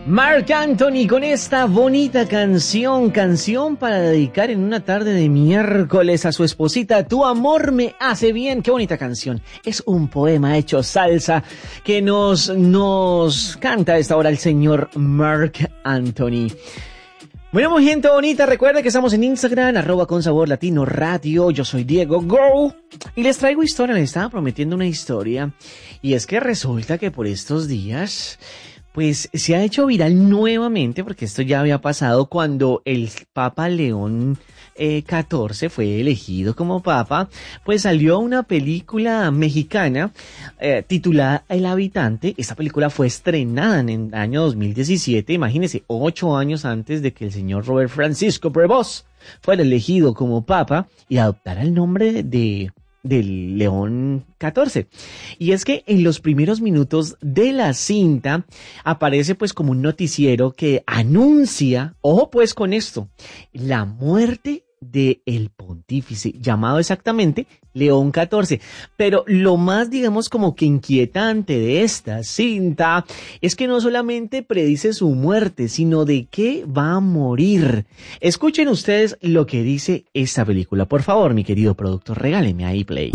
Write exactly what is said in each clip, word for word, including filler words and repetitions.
Marc Anthony con esta bonita canción, canción para dedicar en una tarde de miércoles a su esposita. Tu amor me hace bien. Qué bonita canción. Es un poema hecho salsa que nos, nos canta a esta hora el señor Marc Anthony. Bueno, muy gente bonita, recuerda que estamos en Instagram, arroba con sabor latino radio. Yo soy Diego Go y les traigo historia. Les estaba prometiendo una historia y es que resulta que por estos días pues se ha hecho viral nuevamente, porque esto ya había pasado cuando el Papa León eh, catorce fue elegido como Papa. Pues salió una película mexicana eh, titulada El Habitante. Esta película fue estrenada en el año dos mil diecisiete, imagínense, ocho años antes de que el señor Robert Francisco Prevost fuera elegido como Papa y adoptara el nombre de... del León catorce. Y es que en los primeros minutos de la cinta aparece pues como un noticiero que anuncia, ojo pues con esto, la muerte de el pontífice, llamado exactamente León catorce. Pero lo más, digamos, como que inquietante de esta cinta es que no solamente predice su muerte, sino de qué va a morir. Escuchen ustedes lo que dice esta película. Por favor, mi querido productor, regáleme ahí play.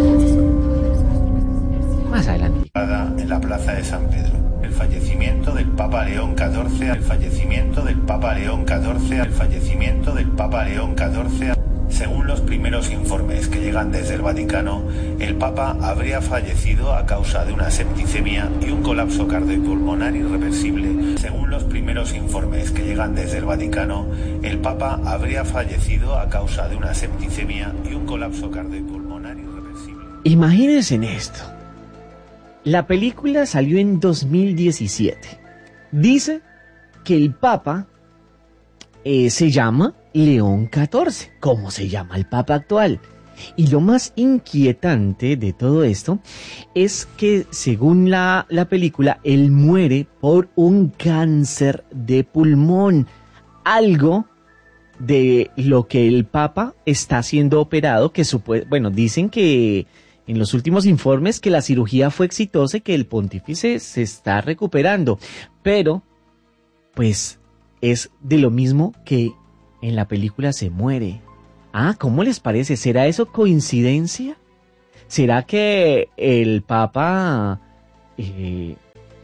Más adelante. En la plaza de San Pedro. El fallecimiento del Papa León catorce, el fallecimiento del Papa León catorce, el fallecimiento del Papa León catorce. Según los primeros informes que llegan desde el Vaticano, el Papa habría fallecido a causa de una septicemia y un colapso cardiopulmonar irreversible. Según los primeros informes que llegan desde el Vaticano, el Papa habría fallecido a causa de una septicemia y un colapso cardiopulmonar irreversible. Imagínense en esto. La película salió en dos mil diecisiete. Dice que el Papa eh, se llama León catorce, como se llama el Papa actual. Y lo más inquietante de todo esto es que, según la, la película, él muere por un cáncer de pulmón. Algo de lo que el Papa está siendo operado, que supue- bueno, dicen que en los últimos informes que la cirugía fue exitosa y que el pontífice se está recuperando, pero pues es de lo mismo que en la película se muere. Ah, ¿cómo les parece? ¿Será eso coincidencia? ¿Será que el Papa eh,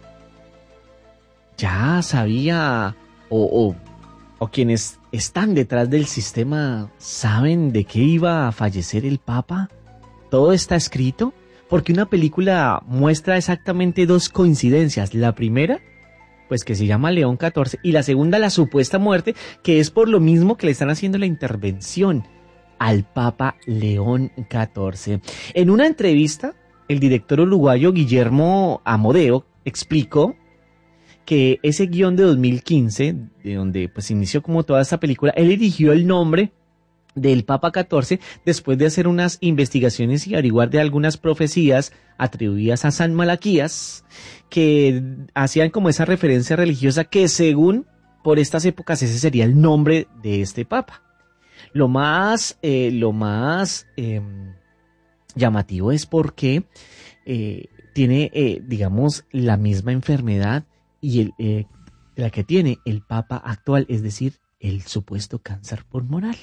ya sabía o, o, o quienes están detrás del sistema saben de qué iba a fallecer el Papa? ¿Todo está escrito? Porque una película muestra exactamente dos coincidencias. La primera, pues que se llama León catorce, y la segunda, la supuesta muerte, que es por lo mismo que le están haciendo la intervención al Papa León catorce. En una entrevista, el director uruguayo Guillermo Amodeo explicó que ese guión de dos mil quince, de donde pues inició como toda esta película, él eligió el nombre del Papa catorce después de hacer unas investigaciones y averiguar de algunas profecías atribuidas a San Malaquías que hacían como esa referencia religiosa que según por estas épocas ese sería el nombre de este Papa. Lo más, eh, lo más eh, llamativo es porque eh, tiene, eh, digamos, la misma enfermedad y el, eh, la que tiene el Papa actual, es decir, el supuesto cáncer pulmonar.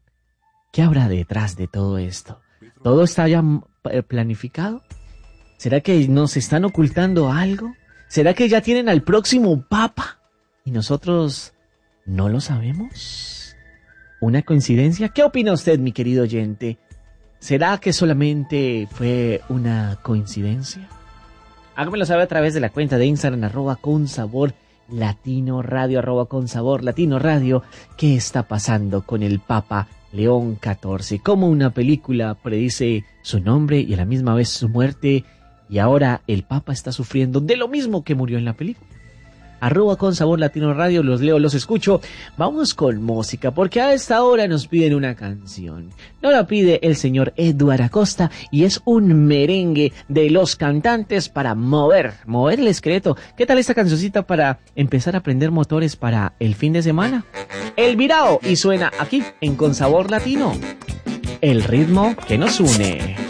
¿Qué habrá detrás de todo esto? ¿Todo está ya planificado? ¿Será que nos están ocultando algo? ¿Será que ya tienen al próximo Papa y nosotros no lo sabemos? ¿Una coincidencia? ¿Qué opina usted, mi querido oyente? ¿Será que solamente fue una coincidencia? Hágamelo saber a través de la cuenta de Instagram, arroba con sabor latino radio, arroba con sabor latino radio. ¿Qué está pasando con el Papa León catorce? Cómo una película predice su nombre y a la misma vez su muerte, y ahora el Papa está sufriendo de lo mismo que murió en la película. Arroba con sabor latino radio, los leo, los escucho. Vamos con música, porque a esta hora nos piden una canción. Nos la pide el señor Eduardo Acosta y es un merengue de Los Cantantes para mover, mover el esqueleto. ¿Qué tal esta cancioncita para empezar a aprender motores para el fin de semana? El Virao, y suena aquí en Con Sabor Latino, el ritmo que nos une.